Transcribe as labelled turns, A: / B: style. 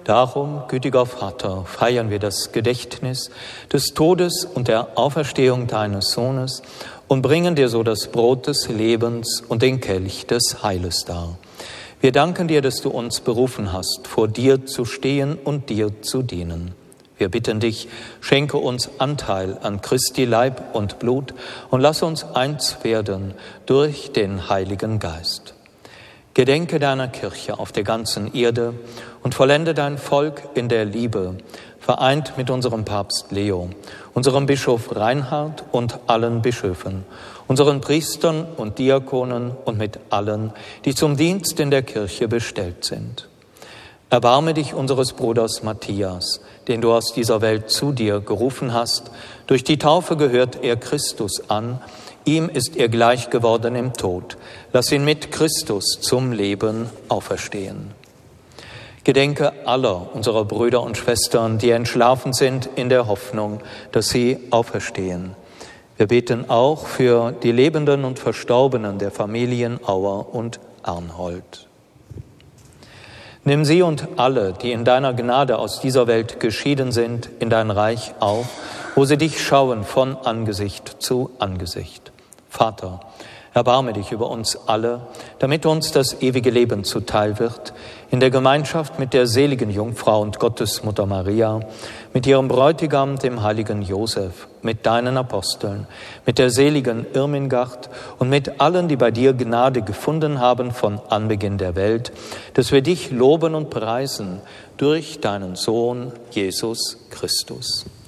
A: Darum, gütiger Vater, feiern wir das Gedächtnis des Todes und der Auferstehung deines Sohnes und bringen dir so das Brot des Lebens und den Kelch des Heiles dar. Wir danken dir, dass du uns berufen hast, vor dir zu stehen und dir zu dienen. Wir bitten dich, schenke uns Anteil an Christi Leib und Blut und lass uns eins werden durch den Heiligen Geist. Gedenke deiner Kirche auf der ganzen Erde und vollende dein Volk in der Liebe, vereint mit unserem Papst Leo, unserem Bischof Reinhard und allen Bischöfen, unseren Priestern und Diakonen und mit allen, die zum Dienst in der Kirche bestellt sind. Erbarme dich unseres Bruders Matthias, den du aus dieser Welt zu dir gerufen hast. Durch die Taufe gehört er Christus an. Ihm ist er gleich geworden im Tod. Lass ihn mit Christus zum Leben auferstehen. Gedenke aller unserer Brüder und Schwestern, die entschlafen sind, in der Hoffnung, dass sie auferstehen. Wir beten auch für die Lebenden und Verstorbenen der Familien Auer und Arnhold. Nimm sie und alle, die in deiner Gnade aus dieser Welt geschieden sind, in dein Reich auf, wo sie dich schauen von Angesicht zu Angesicht. Vater, erbarme dich über uns alle, damit uns das ewige Leben zuteil wird, in der Gemeinschaft mit der seligen Jungfrau und Gottesmutter Maria, mit ihrem Bräutigam, dem heiligen Josef, mit deinen Aposteln, mit der seligen Irmingard und mit allen, die bei dir Gnade gefunden haben von Anbeginn der Welt, dass wir dich loben und preisen durch deinen Sohn Jesus Christus.